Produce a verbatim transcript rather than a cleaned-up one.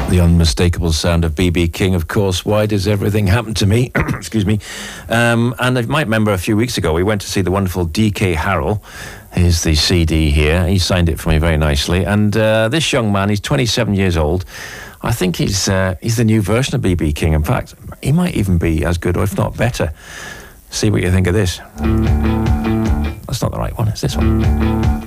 The unmistakable sound of B B King, of course. Why does everything happen to me? Excuse me. Um, and I might remember a few weeks ago, we went to see the wonderful D K Harrell. Here's the C D here. He signed it for me very nicely. And uh, this young man, he's twenty-seven years old. I think he's uh, he's the new version of B B King. In fact, he might even be as good, or if not better. See what you think of this. That's not the right one. It's this one.